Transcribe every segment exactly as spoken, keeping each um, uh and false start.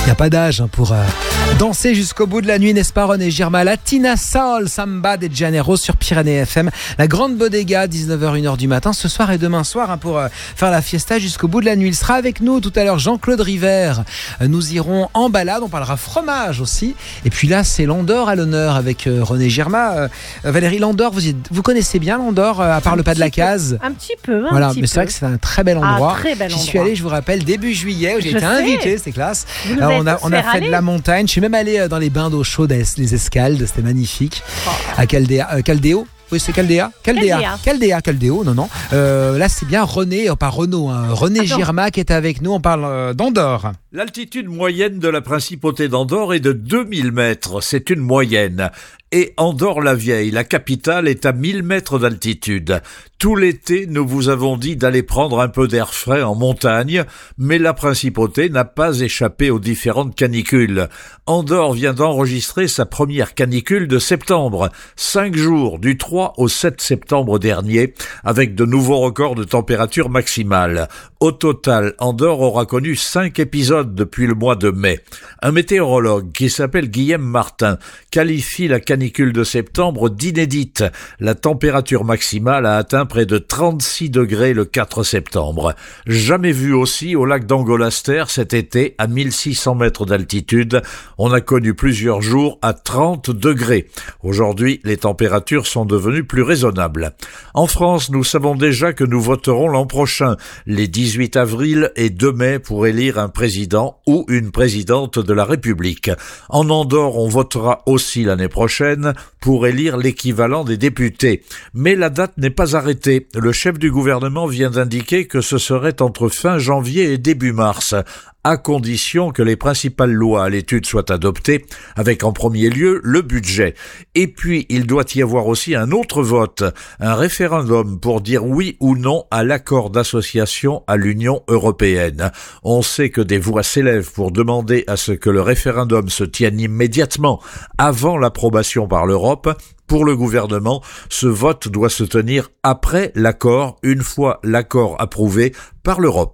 Il n'y a pas d'âge hein, pour euh, danser jusqu'au bout de la nuit, n'est-ce pas René Girma? Latina Soul, Samba de Janeiro sur Pyrénées F M. La Grande Bodega, dix-neuf heures, une heure du matin, ce soir et demain soir hein, pour euh, faire la fiesta jusqu'au bout de la nuit. Il sera avec nous tout à l'heure, Jean-Claude River. Euh, nous irons en balade, on parlera fromage aussi. Et puis là, c'est l'Andorre à l'honneur avec euh, René Girma. Euh, Valérie, l'Andorre, vous, y, vous connaissez bien l'Andorre, euh, à part un le pas de la case? Un petit peu, un voilà, petit mais c'est peu. vrai que c'est un très bel endroit. Ah, très bel J'y endroit. suis allé, je vous rappelle, début juillet, où j'ai Je été sais. invité, c'est classe. Vous nous Alors, avez on a, tous on a fait fait râler. de la montagne. Je suis même allé dans les bains d'eau chaude, les Escaldes, c'était magnifique. Oh. À Caldea, euh, Caldeo. Oui, c'est Caldea. Caldea. Caldea. Caldea, Caldeo, non, non. Euh, là, c'est bien René, oh, pas Renaud, hein, René Attends. Girma qui est avec nous. On parle euh, d'Andorre. L'altitude moyenne de la principauté d'Andorre est de deux mille mètres, c'est une moyenne. Et Andorre-la-Vieille, la capitale, est à mille mètres d'altitude. Tout l'été, nous vous avons dit d'aller prendre un peu d'air frais en montagne, mais la principauté n'a pas échappé aux différentes canicules. Andorre vient d'enregistrer sa première canicule de septembre, cinq jours, du trois au sept septembre dernier, avec de nouveaux records de température maximale. Au total, Andorre aura connu cinq épisodes depuis le mois de mai. Un météorologue qui s'appelle Guillaume Martin qualifie la canicule de septembre d'inédite. La température maximale a atteint près de trente-six degrés le quatre septembre. Jamais vu aussi au lac d'Angolaster cet été à mille six cents mètres d'altitude. On a connu plusieurs jours à trente degrés. Aujourd'hui, les températures sont devenues plus raisonnables. En France, nous savons déjà que nous voterons l'an prochain, les dix-huit avril et deux mai, pour élire un président ou une présidente de la République. En Andorre, on votera aussi l'année prochaine pour élire l'équivalent des députés. Mais la date n'est pas arrêtée. Le chef du gouvernement vient d'indiquer que ce serait entre fin janvier et début mars, à condition que les principales lois à l'étude soient adoptées, avec en premier lieu le budget. Et puis, il doit y avoir aussi un autre vote, un référendum pour dire oui ou non à l'accord d'association à l'Union européenne. On sait que des voix s'élèvent pour demander à ce que le référendum se tienne immédiatement avant l'approbation par l'Europe. Pour le gouvernement, ce vote doit se tenir après l'accord, une fois l'accord approuvé par l'Europe.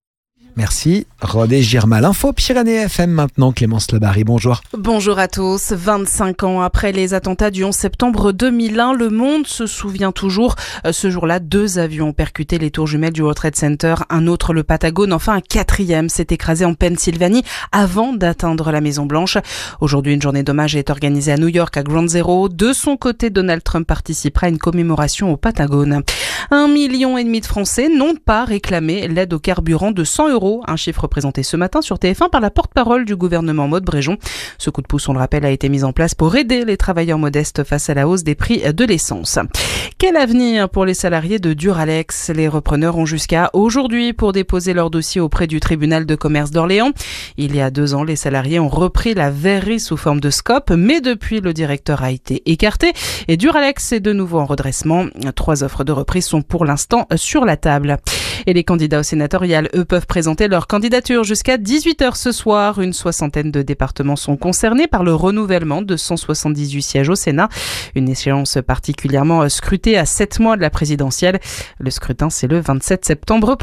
Merci, René Girma. L'info Pyrénées F M maintenant, Clémence Labarry, bonjour. Bonjour à tous. vingt-cinq ans après les attentats du onze septembre deux mille un, le monde se souvient toujours. Ce jour-là, deux avions ont percuté les tours jumelles du World Trade Center, un autre le Patagone, enfin un quatrième s'est écrasé en Pennsylvanie avant d'atteindre la Maison Blanche. Aujourd'hui, une journée d'hommage est organisée à New York, à Ground Zero. De son côté, Donald Trump participera à une commémoration au Patagone. Un million et demi de Français n'ont pas réclamé l'aide au carburant de cent euros. Un chiffre présenté ce matin sur T F un par la porte-parole du gouvernement Maude Bréjon. Ce coup de pouce, on le rappelle, a été mis en place pour aider les travailleurs modestes face à la hausse des prix de l'essence. Quel avenir pour les salariés de Duralex? Les repreneurs ont jusqu'à aujourd'hui pour déposer leur dossier auprès du tribunal de commerce d'Orléans. Il y a deux ans, les salariés ont repris la verrerie sous forme de scope, mais depuis, le directeur a été écarté et Duralex est de nouveau en redressement. Trois offres de reprise sont pour l'instant sur la table. Et les candidats au sénatorial, eux, peuvent présenter leur candidature jusqu'à dix-huit heures ce soir. Une soixantaine de départements sont concernés par le renouvellement de cent soixante-dix-huit sièges au Sénat. Une échéance particulièrement scrutée à sept mois de la présidentielle. Le scrutin, c'est le vingt-sept septembre prochain.